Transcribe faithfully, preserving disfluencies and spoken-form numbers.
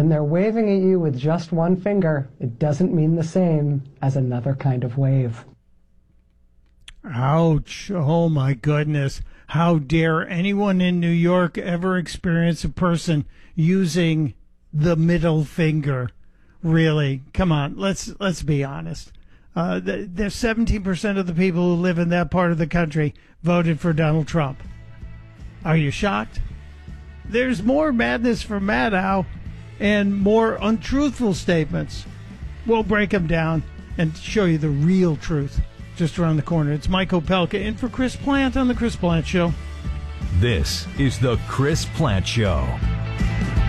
when they're waving at you with just one finger, it doesn't mean the same as another kind of wave. Ouch. Oh, my goodness. How dare anyone in New York ever experience a person using the middle finger? Really? Come on. Let's let's be honest. Uh, there's seventeen percent of the people who live in that part of the country voted for Donald Trump. Are you shocked? There's more madness from Maddow and more untruthful statements. We'll break them down and show you the real truth just around the corner. It's Mike Opelka in for Chris Plant on The Chris Plant Show. This is The Chris Plant Show.